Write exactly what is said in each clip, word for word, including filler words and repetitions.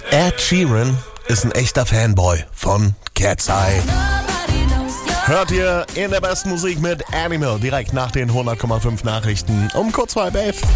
Ed Sheeran ist ein echter Fanboy von Cat's Eye. Hört ihr in der besten Musik mit Animal direkt nach den hundert Komma fünf Nachrichten um kurz vor halb elf.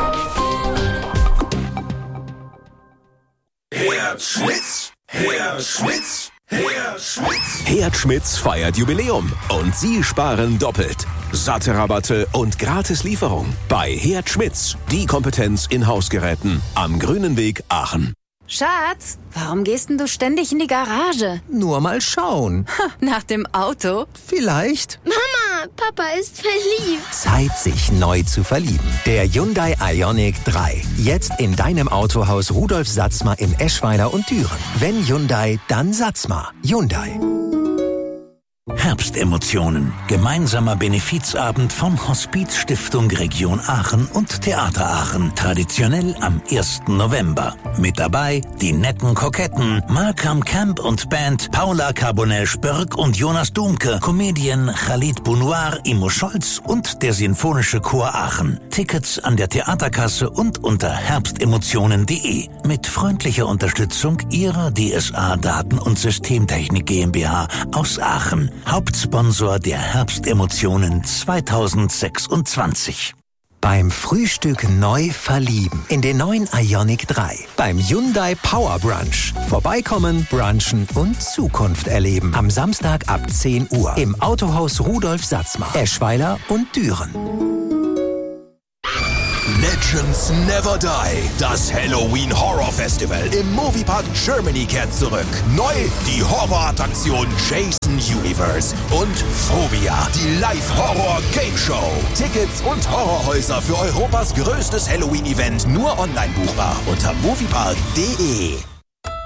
Herd Schmitz, Herd Schmitz, Herd Schmitz. Herd Schmitz feiert Jubiläum und Sie sparen doppelt. Satte Rabatte und Gratis-Lieferung bei Herd Schmitz. Die Kompetenz in Hausgeräten am Grünen Weg Aachen. Schatz, warum gehst denn du ständig in die Garage? Nur mal schauen. Nach dem Auto? Vielleicht. Mama, Papa ist verliebt. Zeit, sich neu zu verlieben. Der Hyundai Ioniq drei. Jetzt in deinem Autohaus Rudolf Satzmer in Eschweiler und Düren. Wenn Hyundai, dann Satzmer. Hyundai. Herbstemotionen. Gemeinsamer Benefizabend von Hospiz Stiftung Region Aachen und Theater Aachen. Traditionell am ersten November. Mit dabei die netten Koketten Malcolm Camp und Band, Paula Carbonell-Spörk und Jonas Domke, Comedian Khalid Bounoir, Imo Scholz und der Sinfonische Chor Aachen. Tickets an der Theaterkasse und unter herbstemotionen punkt de. Mit freundlicher Unterstützung Ihrer D S A Daten- und Systemtechnik GmbH aus Aachen. Hauptsponsor der Herbstemotionen zweitausendsechsundzwanzig. Beim Frühstück neu verlieben in den neuen Ioniq drei. Beim Hyundai Power Brunch. Vorbeikommen, brunchen und Zukunft erleben. Am Samstag ab zehn Uhr im Autohaus Rudolf Satzmer, Eschweiler und Düren. Legends Never Die. Das Halloween Horror Festival im Moviepark Germany kehrt zurück. Neu die Horrorattraktion Jason Universe und Phobia, die Live-Horror-Game-Show. Tickets und Horrorhäuser für Europas größtes Halloween-Event nur online buchbar unter moviepark punkt de.